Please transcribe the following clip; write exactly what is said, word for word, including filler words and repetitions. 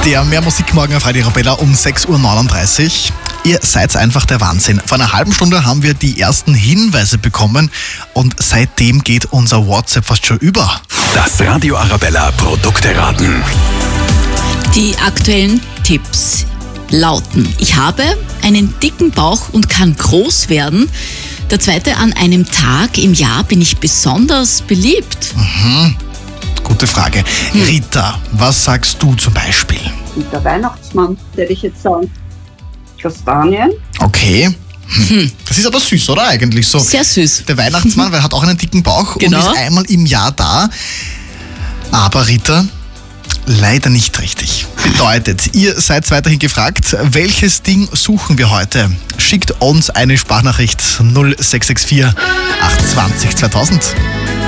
Der Mehr Musik morgen auf Radio Arabella um sechs Uhr neununddreißig. Ihr seid einfach der Wahnsinn. Vor einer halben Stunde haben wir die ersten Hinweise bekommen und seitdem geht unser WhatsApp fast schon über. Das Radio Arabella Produkte-Raten. Die aktuellen Tipps lauten: Ich habe einen dicken Bauch und kann groß werden. Der zweite: An einem Tag im Jahr bin ich besonders beliebt. Mhm. Gute Frage. Hm. Rita, was sagst du zum Beispiel? Und der Weihnachtsmann, würde ich jetzt sagen. Kastanien. Okay. Hm. Das ist aber süß, oder? Eigentlich so. Sehr süß. Der Weihnachtsmann, weil er hat auch einen dicken Bauch Genau. und ist einmal im Jahr da. Aber Rita, leider nicht richtig. Bedeutet, ihr seid weiterhin gefragt, welches Ding suchen wir heute? Schickt uns eine Sprachnachricht null sechs sechs vier acht zwei null zweitausend.